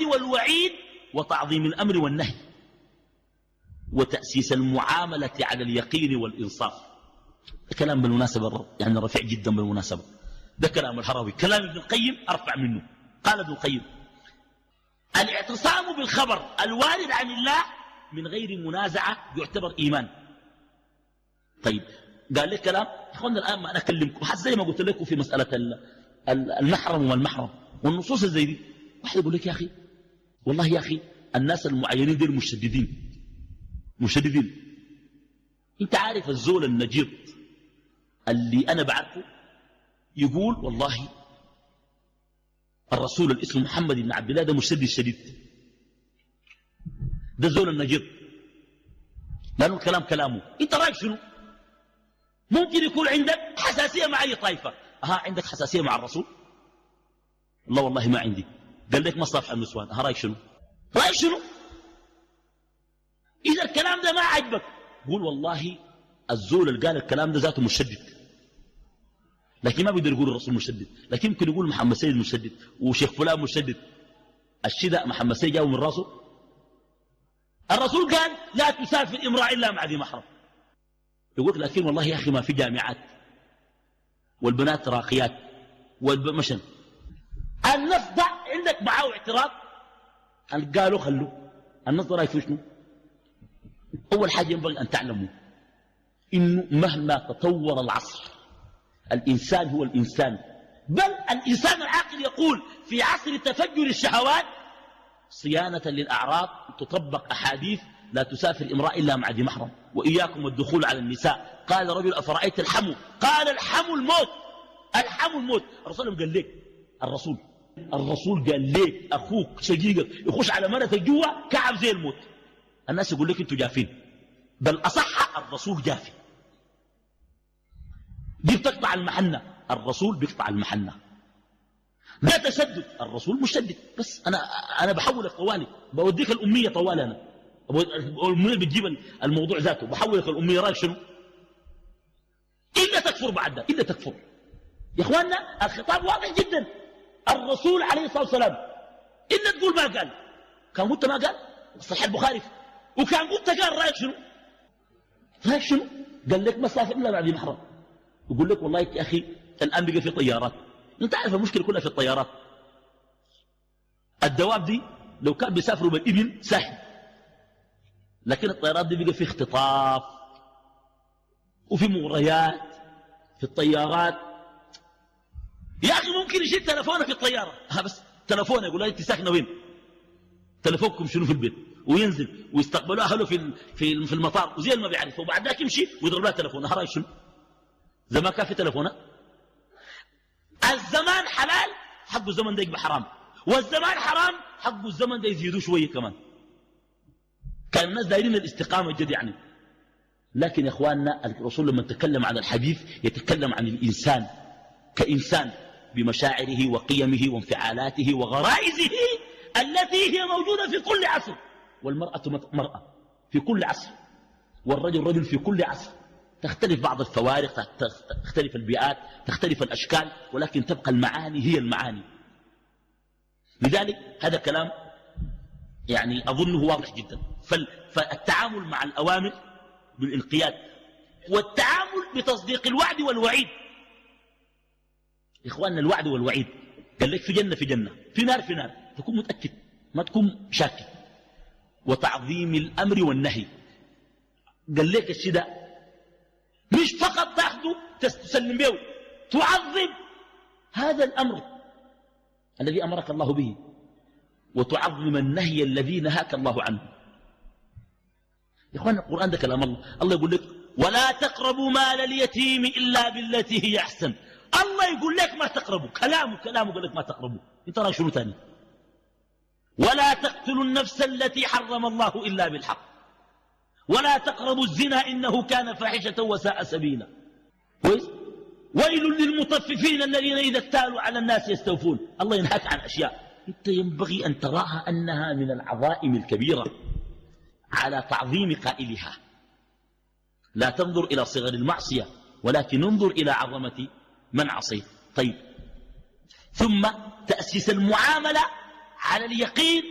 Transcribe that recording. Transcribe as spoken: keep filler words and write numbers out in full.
والوعيد وتعظيم الأمر والنهي وتأسيس المعاملة على اليقين والإنصاف. كلام بالمناسبة يعني رفيع جدا بالمناسبة، ده كلام الهروي. كلام ابن القيم أرفع منه. قال ابن القيم: الاعتصام بالخبر الوارد عن الله من غير منازعة يعتبر إيمان. طيب قال لك كلام اخوانا الآن ما أنا أكلمكم حتى زي ما قلت لكم في مسألة المحرم والمحرم والنصوص زي دي. واحد يقول لك يا أخي والله يا أخي الناس المعينين دول مشددين مشددين. انت عارف الزول النجيط اللي أنا بعرفه يقول والله الرسول الاسم محمد بن عبد الله ده مشدد شديد، ده زول النجيط لأنه الكلام كلامه. انت رأيك شنو؟ ممكن يكون عندك حساسية مع أي طائفة. ها عندك حساسية مع الرسول؟ الله والله ما عندي. قال لك مصافح النسوان. ها رأيك شنو؟ رأيك شنو؟ إذا الكلام ده ما عجبك قول والله الزول اللي قال الكلام ده ذاته مشدد، لكن ما بيقدر يقول الرسول مشدد، لكن يمكن يقول محمد سيد مشدد وشيخ فلان مشدد. الشدة محمد سيد جاءه من راسه. الرسول قال لا تسافر امرأة إلا مع ذي محرم. يقول لكن والله يا أخي ما في جامعات والبنات راقيات والمشن. النص ده عندك معاه اعتراض؟ قالوا خلوه. النص ده رايك شنو؟ أول حاجة ينبغي أن تعلموا إنه مهما تطور العصر الإنسان هو الإنسان، بل الإنسان العاقل يقول في عصر تفجر الشهوات صيانة للأعراض تطبق أحاديث لا تسافر امرأة إلا مع ذي محرم وإياكم الدخول على النساء. قال رجل أفرأيت الحمو؟ قال الحمو الموت. الحمو الموت. الرسول قال لك الرسول الرسول قال لك أخوك شقيقك يخش على مرة جوا كعب زي الموت. الناس يقول لك انتوا جافين، بل أصح الرسول جافي. دي بتقطع المحنة، الرسول بيقطع المحنة. لا تشدد، الرسول مشدد. بس أنا أنا بحولك طوالي، بوديك الأمية طوالي. أنا الأمية بتجيب الموضوع ذاته، بحولك الأمية. رأيك شنو؟ إلا تكفر بعد ده، إلا تكفر. يا إخواننا الخطاب واضح جدا. الرسول عليه الصلاة والسلام إلا تقول ما قال، كان قلت ما قال صحيح البخاري، وكان قلت قال. رأيك شنو؟ رأيك شنو؟ قال لك ما سافر إلا بعد محرم. يقول لك والله يا أخي الآن بقى في طيارات. أنت عارف المشكلة كلها في الطيارات. الدواب دي لو كان بيسافروا بالإبل سهل، لكن الطيارات دي بقى في اختطاف وفي مغريات في الطيارات. يا أخي ممكن يشيل تلفونه في الطيارة، ها بس تلفونه يقول أنت ساكنة وين؟ تلفونكم شنو في البيت؟ وينزل ويستقبلوا أهله في في في المطار وزي ما بيعرف، وبعد ذاك يمشي ويضرب لها تلفونه. ها رأيك شنو؟ زمان كان في تلفونات. الزمان حلال حقه الزمن ده يبقى حرام، والزمان حرام حقه الزمن ده يزيدوا شويه كمان. كان الناس دايرين الاستقامه جد يعني. لكن يا اخواننا الرسول لما تكلم عن الحديث يتكلم عن الانسان كانسان بمشاعره وقيمه وانفعالاته وغرائزه التي هي موجوده في كل عصر. والمراه مراه في كل عصر، والرجل رجل في كل عصر. تختلف بعض الفوارق، تختلف البيئات، تختلف الأشكال، ولكن تبقى المعاني هي المعاني. لذلك هذا كلام يعني أظنه واضح جدا. فالتعامل مع الأوامر بالانقياد، والتعامل بتصديق الوعد والوعيد. إخواننا الوعد والوعيد قال لك في جنة في جنة، في نار في نار، تكون متأكد ما تكون شاكك. وتعظيم الأمر والنهي قال لك الشداء مش فقط تاخذه تسلم به، تعظم هذا الأمر الذي أمرك الله به، وتعظم النهي الذي نهاك الله عنه. يا إخوان القرآن ده كلام الله. الله يقول لك ولا تقربوا مال اليتيم إلا بالتي هي أحسن. الله يقول لك ما تقربوا، كلامه كلامه قال لك ما تقربوا. انت رأيك شنو ثاني؟ ولا تقتلوا النفس التي حرم الله إلا بالحق ولا تقربوا الزنا إنه كان فاحشة وساء سبيلا. كويس؟ ويل للمطففين الذين إذا اكتالوا على الناس يستوفون. الله ينهاك عن أشياء أنت ينبغي أن تراها أنها من العظائم الكبيرة على تعظيم قائلها. لا تنظر إلى صغر المعصية ولكن انظر إلى عظمة من عصيت. طيب، ثم تأسيس المعاملة على اليقين